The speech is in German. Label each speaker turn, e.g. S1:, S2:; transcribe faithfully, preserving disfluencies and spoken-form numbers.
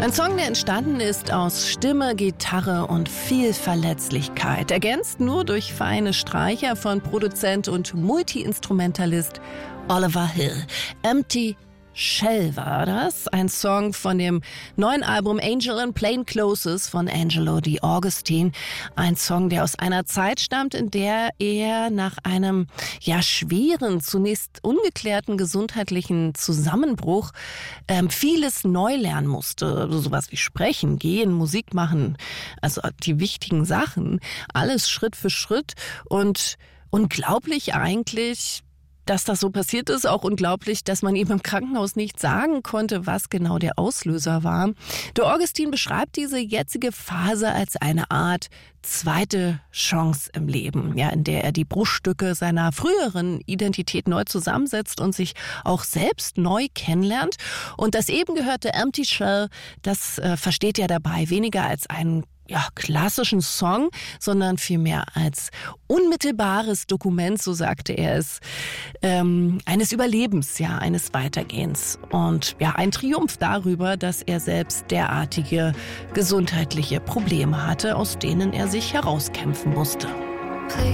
S1: Ein Song, der entstanden ist aus Stimme, Gitarre und viel Verletzlichkeit. Ergänzt nur durch feine Streicher von Produzent und Multi-Instrumentalist Oliver Hill. Empty Shell war das, ein Song von dem neuen Album Angel in Plain Clothes von Angelo DiAugustine. Ein Song, der aus einer Zeit stammt, in der er nach einem ja schweren, zunächst ungeklärten gesundheitlichen Zusammenbruch ähm, vieles neu lernen musste. Also sowas wie sprechen, gehen, Musik machen, also die wichtigen Sachen, alles Schritt für Schritt. Und unglaublich eigentlich, dass das so passiert ist, auch unglaublich, dass man ihm im Krankenhaus nicht sagen konnte, was genau der Auslöser war. DiAugustine beschreibt diese jetzige Phase als eine Art zweite Chance im Leben, ja, in der er die Bruchstücke seiner früheren Identität neu zusammensetzt und sich auch selbst neu kennenlernt. Und das eben gehörte Empty Shell, das äh, versteht er dabei weniger als einen ja, klassischen Song, sondern vielmehr als unmittelbares Dokument, so sagte er es, ähm, eines Überlebens, ja, eines Weitergehens. Und ja, ein Triumph darüber, dass er selbst derartige gesundheitliche Probleme hatte, aus denen er sich herauskämpfen musste.